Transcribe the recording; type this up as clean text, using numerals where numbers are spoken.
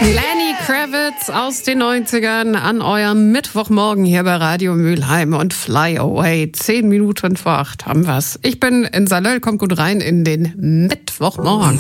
Lenny Kravitz aus den 90ern an eurem Mittwochmorgen hier bei Radio Mülheim und Fly Away. 10 Minuten vor 8 haben wir's. Ich bin in Salöll, kommt gut rein in den Mittwochmorgen.